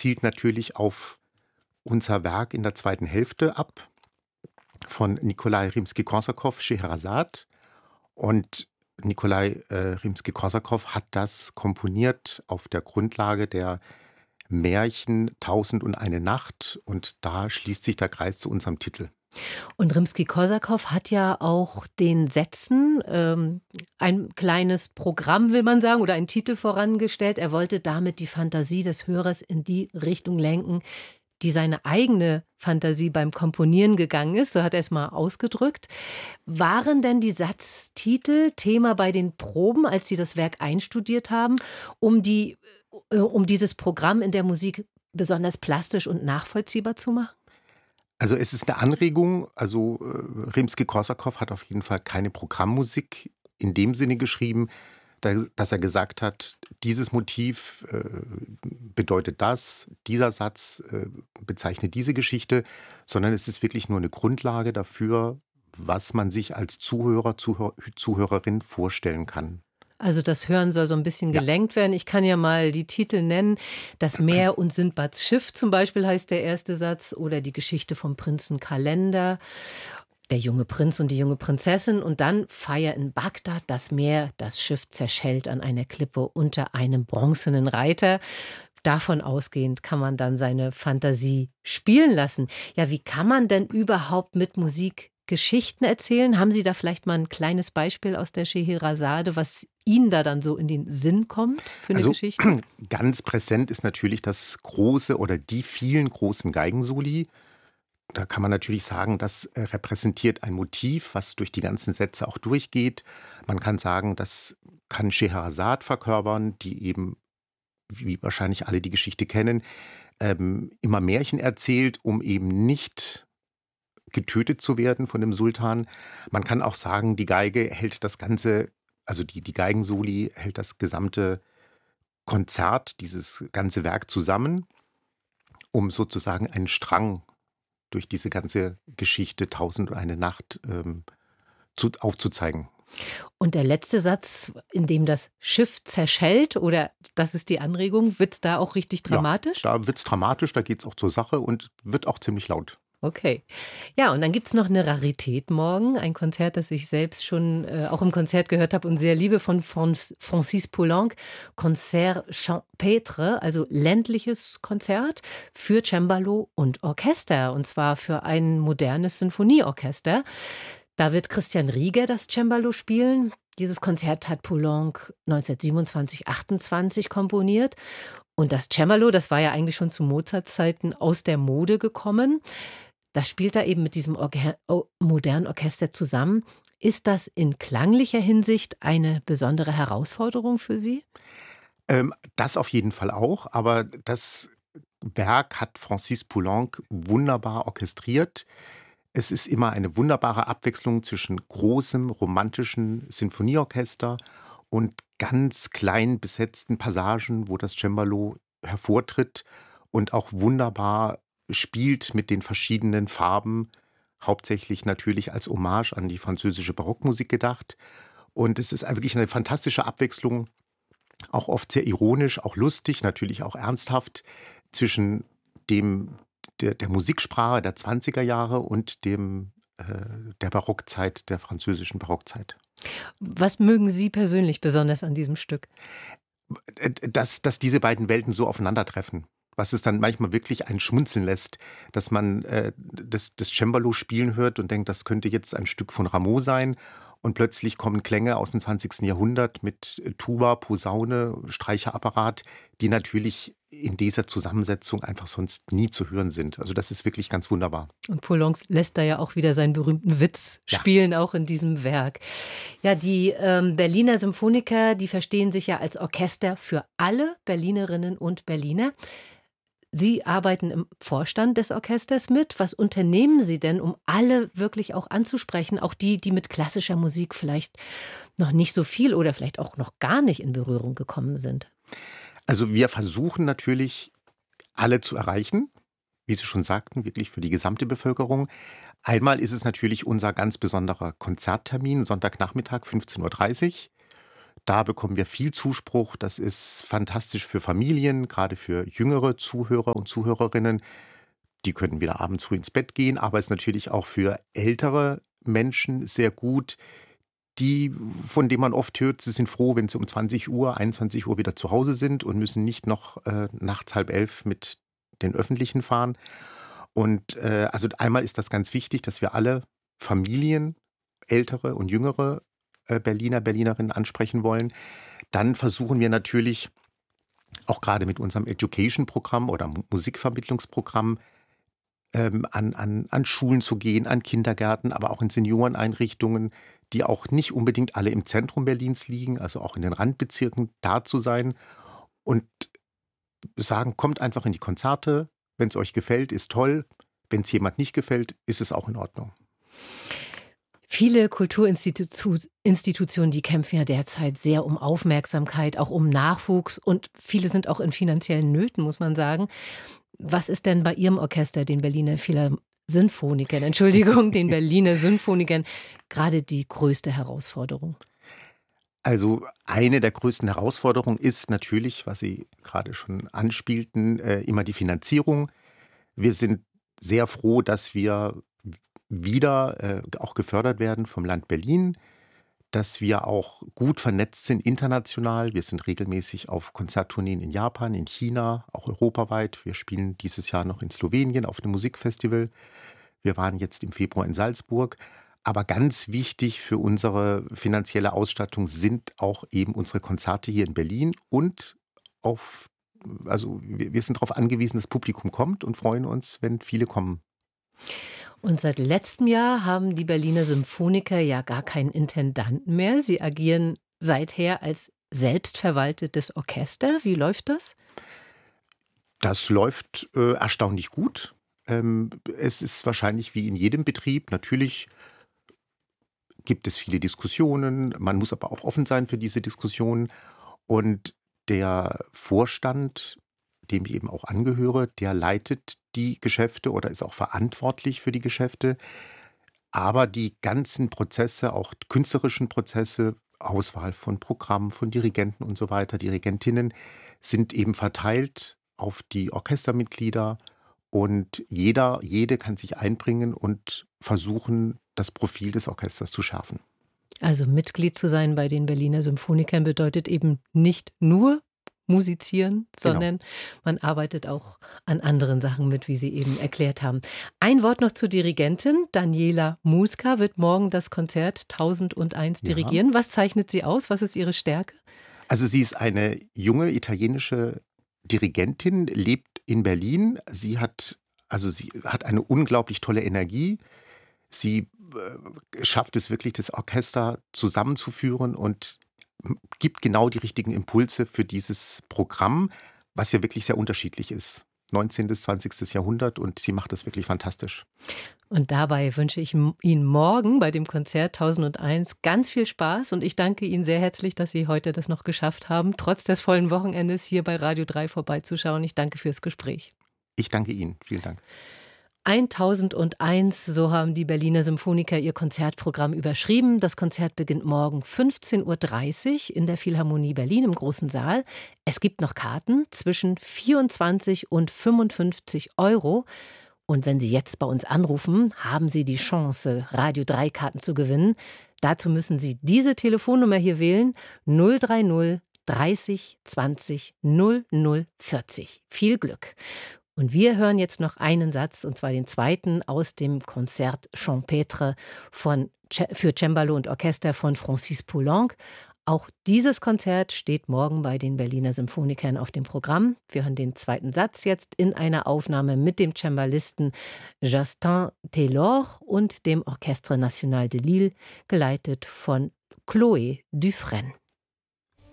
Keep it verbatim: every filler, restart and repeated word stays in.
zielt natürlich auf unser Werk in der zweiten Hälfte ab von Nikolai Rimski-Korsakow, Scheherazade. Und Nikolai äh, Rimski-Korsakow hat das komponiert auf der Grundlage der Märchen Tausend und eine Nacht. Und da schließt sich der Kreis zu unserem Titel. Und Rimski-Korsakow hat ja auch den Sätzen ähm, ein kleines Programm, will man sagen, oder einen Titel vorangestellt. Er wollte damit die Fantasie des Hörers in die Richtung lenken, die seine eigene Fantasie beim Komponieren gegangen ist, so hat er es mal ausgedrückt. Waren denn die Satztitel Thema bei den Proben, als Sie das Werk einstudiert haben, um, die, äh, um dieses Programm in der Musik besonders plastisch und nachvollziehbar zu machen? Also es ist eine Anregung. Also äh, Rimski-Korsakow hat auf jeden Fall keine Programmmusik in dem Sinne geschrieben, da, dass er gesagt hat, dieses Motiv äh, bedeutet das, dieser Satz äh, bezeichnet diese Geschichte, sondern es ist wirklich nur eine Grundlage dafür, was man sich als Zuhörer, Zuhör, Zuhörerin vorstellen kann. Also das Hören soll so ein bisschen Ja. gelenkt werden. Ich kann ja mal die Titel nennen. Das Meer und Sindbads Schiff zum Beispiel heißt der erste Satz, oder die Geschichte vom Prinzen Kalender, der junge Prinz und die junge Prinzessin, und dann Feier in Bagdad, das Meer, das Schiff zerschellt an einer Klippe unter einem bronzenen Reiter. Davon ausgehend kann man dann seine Fantasie spielen lassen. Ja, wie kann man denn überhaupt mit Musik Geschichten erzählen? Haben Sie da vielleicht mal ein kleines Beispiel aus der Scheherazade, was Ihnen da dann so in den Sinn kommt für eine Also Geschichte? ganz präsent ist natürlich das große oder die vielen großen Geigensoli. Da kann man natürlich sagen, das äh, repräsentiert ein Motiv, was durch die ganzen Sätze auch durchgeht. Man kann sagen, das kann Scheherazade verkörpern, die eben, wie wahrscheinlich alle die Geschichte kennen, ähm, immer Märchen erzählt, um eben nicht getötet zu werden von dem Sultan. Man kann auch sagen, die Geige hält das ganze, also die, die Geigensoli hält das gesamte Konzert, dieses ganze Werk zusammen, um sozusagen einen Strang durch diese ganze Geschichte Tausend und eine Nacht ähm, zu, aufzuzeigen. Und der letzte Satz, in dem das Schiff zerschellt, oder das ist die Anregung, wird es da auch richtig Ja, dramatisch? da wird es dramatisch, da geht es auch zur Sache und wird auch ziemlich laut. Okay. Ja, und dann gibt's noch eine Rarität morgen, ein Konzert, das ich selbst schon äh, auch im Konzert gehört habe und sehr liebe, von Franz Francis Poulenc, Concert Champêtre, also ländliches Konzert für Cembalo und Orchester, und zwar für ein modernes Sinfonieorchester. Da wird Christian Rieger das Cembalo spielen. Dieses Konzert hat Poulenc neunzehnhundertsiebenundzwanzig achtundzwanzig komponiert. Und das Cembalo, das war ja eigentlich schon zu Mozarts Zeiten aus der Mode gekommen. Das spielt er eben mit diesem Orge o modernen Orchester zusammen. Ist das in klanglicher Hinsicht eine besondere Herausforderung für Sie? Ähm, das auf jeden Fall auch, aber das Werk hat Francis Poulenc wunderbar orchestriert. Es ist immer eine wunderbare Abwechslung zwischen großem romantischen Sinfonieorchester und ganz klein besetzten Passagen, wo das Cembalo hervortritt und auch wunderbar spielt mit den verschiedenen Farben, hauptsächlich natürlich als Hommage an die französische Barockmusik gedacht. Und es ist wirklich eine fantastische Abwechslung, auch oft sehr ironisch, auch lustig, natürlich auch ernsthaft, zwischen dem der, der Musiksprache der zwanziger Jahre und dem äh, der Barockzeit, der französischen Barockzeit. Was mögen Sie persönlich besonders an diesem Stück? Äh, Dass, dass diese beiden Welten so aufeinandertreffen. Was es dann manchmal wirklich einen schmunzeln lässt, dass man äh, das, das Cembalo spielen hört und denkt, das könnte jetzt ein Stück von Rameau sein. Und plötzlich kommen Klänge aus dem zwanzigsten Jahrhundert mit Tuba, Posaune, Streicherapparat, die natürlich in dieser Zusammensetzung einfach sonst nie zu hören sind. Also das ist wirklich ganz wunderbar. Und Poulenc lässt da ja auch wieder seinen berühmten Witz Ja. spielen, auch in diesem Werk. Ja, die ähm, Berliner Symphoniker, die verstehen sich ja als Orchester für alle Berlinerinnen und Berliner. Sie arbeiten im Vorstand des Orchesters mit. Was unternehmen Sie denn, um alle wirklich auch anzusprechen, auch die, die mit klassischer Musik vielleicht noch nicht so viel oder vielleicht auch noch gar nicht in Berührung gekommen sind? Also wir versuchen natürlich, alle zu erreichen, wie Sie schon sagten, wirklich für die gesamte Bevölkerung. Einmal ist es natürlich unser ganz besonderer Konzerttermin, Sonntagnachmittag, fünfzehn Uhr dreißig. Da bekommen wir viel Zuspruch. Das ist fantastisch für Familien, gerade für jüngere Zuhörer und Zuhörerinnen. Die können wieder abends früh ins Bett gehen, aber es ist natürlich auch für ältere Menschen sehr gut, die, von denen man oft hört, sie sind froh, wenn sie um zwanzig Uhr, einundzwanzig Uhr wieder zu Hause sind und müssen nicht noch äh, nachts halb elf mit den Öffentlichen fahren. Und äh, also einmal ist das ganz wichtig, dass wir alle Familien, ältere und jüngere äh, Berliner, Berlinerinnen ansprechen wollen. Dann versuchen wir natürlich auch gerade mit unserem Education-Programm oder Mu- Musikvermittlungsprogramm ähm, an, an, an Schulen zu gehen, an Kindergärten, aber auch in Senioreneinrichtungen, die auch nicht unbedingt alle im Zentrum Berlins liegen, also auch in den Randbezirken da zu sein und sagen, kommt einfach in die Konzerte, wenn es euch gefällt, ist toll, wenn es jemand nicht gefällt, ist es auch in Ordnung. Viele Kulturinstitutionen, die kämpfen ja derzeit sehr um Aufmerksamkeit, auch um Nachwuchs und viele sind auch in finanziellen Nöten, muss man sagen. Was ist denn bei Ihrem Orchester, den Berliner Phila Sinfonikern, Entschuldigung, den Berliner Sinfonikern, gerade die größte Herausforderung? Also eine der größten Herausforderungen ist natürlich, was Sie gerade schon anspielten, äh, immer die Finanzierung. Wir sind sehr froh, dass wir wieder äh, auch gefördert werden vom Land Berlin, dass wir auch gut vernetzt sind international. Wir sind regelmäßig auf Konzerttourneen in Japan, in China, auch europaweit. Wir spielen dieses Jahr noch in Slowenien auf einem Musikfestival. Wir waren jetzt im Februar in Salzburg. Aber ganz wichtig für unsere finanzielle Ausstattung sind auch eben unsere Konzerte hier in Berlin und auf, also wir, wir sind darauf angewiesen, dass Publikum kommt und freuen uns, wenn viele kommen. Und seit letztem Jahr haben die Berliner Symphoniker ja gar keinen Intendanten mehr. Sie agieren seither als selbstverwaltetes Orchester. Wie läuft das? Das läuft äh, erstaunlich gut. Ähm, es ist wahrscheinlich wie in jedem Betrieb. Natürlich gibt es viele Diskussionen. Man muss aber auch offen sein für diese Diskussionen. Und der Vorstand, dem ich eben auch angehöre, der leitet die Geschäfte oder ist auch verantwortlich für die Geschäfte. Aber die ganzen Prozesse, auch künstlerischen Prozesse, Auswahl von Programmen, von Dirigenten und so weiter, Dirigentinnen, sind eben verteilt auf die Orchestermitglieder und jeder, jede kann sich einbringen und versuchen, das Profil des Orchesters zu schärfen. Also Mitglied zu sein bei den Berliner Symphonikern bedeutet eben nicht nur musizieren, Genau. sondern man arbeitet auch an anderen Sachen mit, wie Sie eben erklärt haben. Ein Wort noch zur Dirigentin. Daniela Muska wird morgen das Konzert tausendeins Ja. dirigieren. Was zeichnet sie aus? Was ist ihre Stärke? Also sie ist eine junge italienische Dirigentin, lebt in Berlin. Sie hat, also sie hat eine unglaublich tolle Energie. Sie äh, schafft es wirklich, das Orchester zusammenzuführen und m- gibt genau die richtigen Impulse für dieses Programm, was ja wirklich sehr unterschiedlich ist. neunzehnten. zwanzigsten. Jahrhundert und sie macht das wirklich fantastisch. Und dabei wünsche ich m- Ihnen morgen bei dem Konzert tausendeins ganz viel Spaß und ich danke Ihnen sehr herzlich, dass Sie heute das noch geschafft haben, trotz des vollen Wochenendes hier bei Radio drei vorbeizuschauen. Ich danke fürs Gespräch. Ich danke Ihnen. Vielen Dank. tausendeins, so haben die Berliner Symphoniker ihr Konzertprogramm überschrieben. Das Konzert beginnt morgen fünfzehn Uhr dreißig in der Philharmonie Berlin im großen Saal. Es gibt noch Karten zwischen vierundzwanzig und fünfundfünfzig Euro. Und wenn Sie jetzt bei uns anrufen, haben Sie die Chance, Radio drei Karten zu gewinnen. Dazu müssen Sie diese Telefonnummer hier wählen: null drei null dreißig zwanzig null null vierzig. Viel Glück. Und wir hören jetzt noch einen Satz, und zwar den zweiten aus dem Konzert Champêtre von, für Cembalo und Orchester von Francis Poulenc. Auch dieses Konzert steht morgen bei den Berliner Symphonikern auf dem Programm. Wir hören den zweiten Satz jetzt in einer Aufnahme mit dem Cembalisten Justin Taylor und dem Orchestre National de Lille, geleitet von Chloé Dufresne.